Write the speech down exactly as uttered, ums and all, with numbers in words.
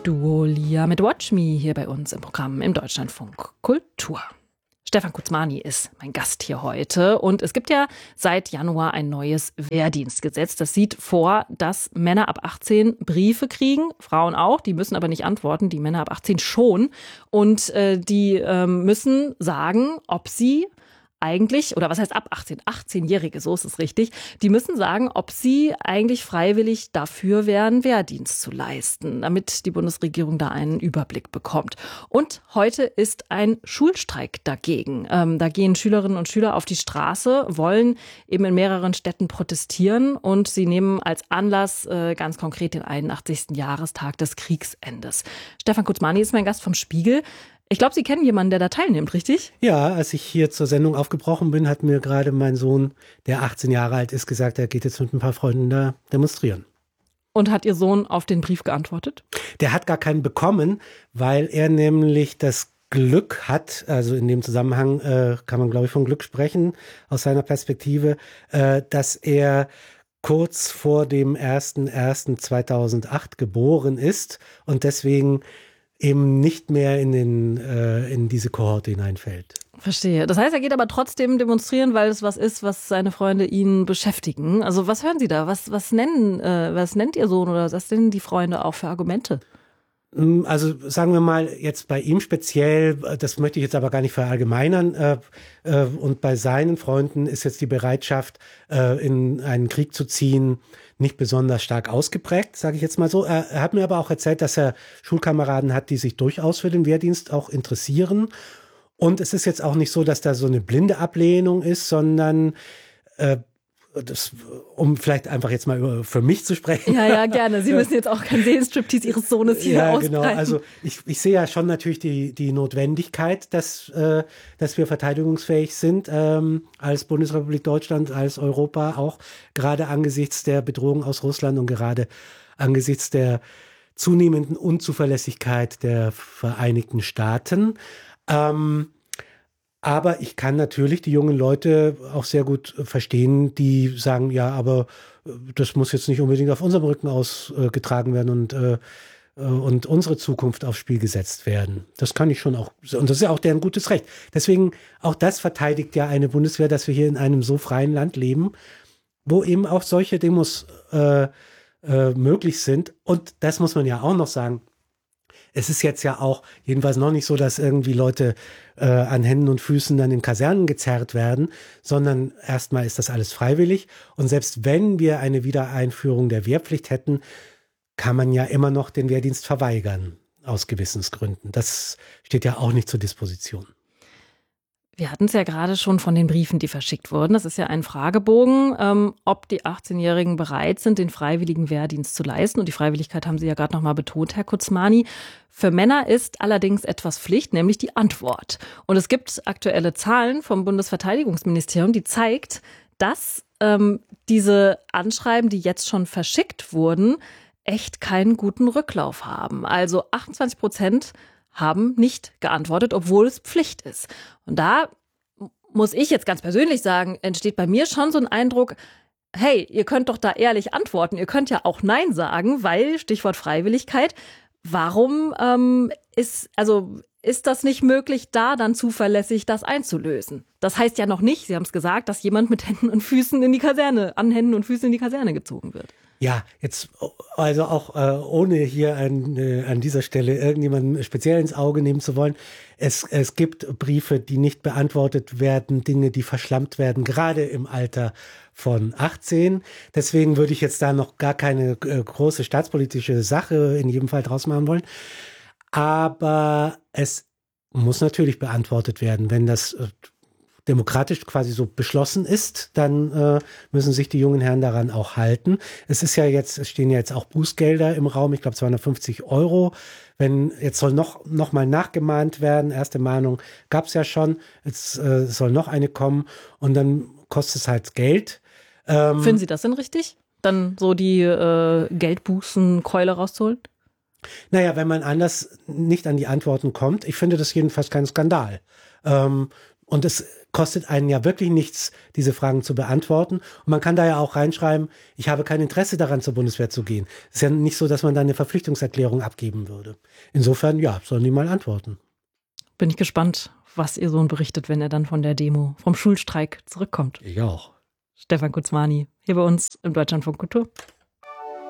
Duo Lia mit Watch Me hier bei uns im Programm im Deutschlandfunk Kultur. Stefan Kuczmani ist mein Gast hier heute und es gibt ja seit Januar ein neues Wehrdienstgesetz. Das sieht vor, dass Männer ab achtzehn Briefe kriegen, Frauen auch, die müssen aber nicht antworten, die Männer ab achtzehn schon. Und äh, die äh, müssen sagen, ob sie eigentlich, oder was heißt ab achtzehn, achtzehnjährige, so ist es richtig, die müssen sagen, ob sie eigentlich freiwillig dafür wären, Wehrdienst zu leisten, damit die Bundesregierung da einen Überblick bekommt. Und heute ist ein Schulstreik dagegen. Ähm, da gehen Schülerinnen und Schüler auf die Straße, wollen eben in mehreren Städten protestieren und sie nehmen als Anlass äh, ganz konkret den einundachtzigsten Jahrestag des Kriegsendes. Stefan Kuczmani ist mein Gast vom Spiegel. Ich glaube, Sie kennen jemanden, der da teilnimmt, richtig? Ja, als ich hier zur Sendung aufgebrochen bin, hat mir gerade mein Sohn, der achtzehn Jahre alt ist, gesagt, er geht jetzt mit ein paar Freunden da demonstrieren. Und hat Ihr Sohn auf den Brief geantwortet? Der hat gar keinen bekommen, weil er nämlich das Glück hat, also in dem Zusammenhang äh, kann man, glaube ich, von Glück sprechen, aus seiner Perspektive, äh, dass er kurz vor dem ersten ersten zweitausendacht geboren ist und deswegen eben nicht mehr in den äh, in diese Kohorte hineinfällt. Verstehe. Das heißt, er geht aber trotzdem demonstrieren, weil es was ist, was seine Freunde ihn beschäftigen. Also was hören Sie da? Was was nennen äh, was nennt Ihr Sohn oder was nennen die Freunde auch für Argumente? Also sagen wir mal jetzt bei ihm speziell, das möchte ich jetzt aber gar nicht verallgemeinern, äh, äh, und bei seinen Freunden ist jetzt die Bereitschaft, äh, in einen Krieg zu ziehen, nicht besonders stark ausgeprägt, sage ich jetzt mal so. Er, er hat mir aber auch erzählt, dass er Schulkameraden hat, die sich durchaus für den Wehrdienst auch interessieren. Und es ist jetzt auch nicht so, dass da so eine blinde Ablehnung ist, sondern äh, das, um vielleicht einfach jetzt mal über, für mich zu sprechen. Ja, ja, gerne. Sie müssen jetzt auch kein Seelenstriptease Ihres Sohnes hier ja, ausbreiten. Genau. Also ich, ich sehe ja schon natürlich die, die Notwendigkeit, dass, äh, dass wir verteidigungsfähig sind ähm, als Bundesrepublik Deutschland, als Europa, auch gerade angesichts der Bedrohung aus Russland und gerade angesichts der zunehmenden Unzuverlässigkeit der Vereinigten Staaten. Ähm, Aber ich kann natürlich die jungen Leute auch sehr gut verstehen, die sagen, ja, aber das muss jetzt nicht unbedingt auf unserem Rücken ausgetragen werden und, äh, und unsere Zukunft aufs Spiel gesetzt werden. Das kann ich schon auch. Und das ist ja auch deren gutes Recht. Deswegen, auch das verteidigt ja eine Bundeswehr, dass wir hier in einem so freien Land leben, wo eben auch solche Demos äh, äh, möglich sind. Und das muss man ja auch noch sagen. Es ist jetzt ja auch jedenfalls noch nicht so, dass irgendwie Leute äh, an Händen und Füßen dann in Kasernen gezerrt werden, sondern erstmal ist das alles freiwillig. Und selbst wenn wir eine Wiedereinführung der Wehrpflicht hätten, kann man ja immer noch den Wehrdienst verweigern, aus Gewissensgründen. Das steht ja auch nicht zur Disposition. Wir hatten es ja gerade schon von den Briefen, die verschickt wurden. Das ist ja ein Fragebogen, ähm, ob die achtzehnjährigen bereit sind, den freiwilligen Wehrdienst zu leisten. Und die Freiwilligkeit haben Sie ja gerade noch mal betont, Herr Kuczmani. Für Männer ist allerdings etwas Pflicht, nämlich die Antwort. Und es gibt aktuelle Zahlen vom Bundesverteidigungsministerium, die zeigt, dass ähm, diese Anschreiben, die jetzt schon verschickt wurden, echt keinen guten Rücklauf haben. Also achtundzwanzig Prozent haben nicht geantwortet, obwohl es Pflicht ist. Und da muss ich jetzt ganz persönlich sagen, entsteht bei mir schon so ein Eindruck, hey, ihr könnt doch da ehrlich antworten. Ihr könnt ja auch Nein sagen, weil, Stichwort Freiwilligkeit, warum ähm, ist, also ist das nicht möglich, da dann zuverlässig das einzulösen? Das heißt ja noch nicht, Sie haben es gesagt, dass jemand mit Händen und Füßen in die Kaserne, an Händen und Füßen in die Kaserne gezogen wird. Ja, jetzt also auch äh, ohne hier an, äh, an dieser Stelle irgendjemanden speziell ins Auge nehmen zu wollen. Es, es gibt Briefe, die nicht beantwortet werden, Dinge, die verschlammt werden, gerade im Alter von achtzehn. Deswegen würde ich jetzt da noch gar keine äh, große staatspolitische Sache in jedem Fall draus machen wollen. Aber es muss natürlich beantwortet werden, wenn das äh, demokratisch quasi so beschlossen ist, dann äh, müssen sich die jungen Herren daran auch halten. Es ist ja jetzt, es stehen ja jetzt auch Bußgelder im Raum, ich glaube zweihundertfünfzig Euro. Wenn, jetzt soll noch, noch mal nachgemahnt werden, erste Mahnung gab es ja schon, jetzt äh, soll noch eine kommen und dann kostet es halt Geld. Ähm, Finden Sie das denn richtig? Dann so die äh, Geldbußenkeule rauszuholen? Naja, wenn man anders nicht an die Antworten kommt, ich finde das jedenfalls kein Skandal. Ähm, und es kostet einen ja wirklich nichts, diese Fragen zu beantworten. Und man kann da ja auch reinschreiben, ich habe kein Interesse daran, zur Bundeswehr zu gehen. Es ist ja nicht so, dass man da eine Verpflichtungserklärung abgeben würde. Insofern, ja, sollen die mal antworten. Bin ich gespannt, was ihr Sohn berichtet, wenn er dann von der Demo, vom Schulstreik zurückkommt. Ich auch. Stefan Kuczmani, hier bei uns im Deutschlandfunk Kultur.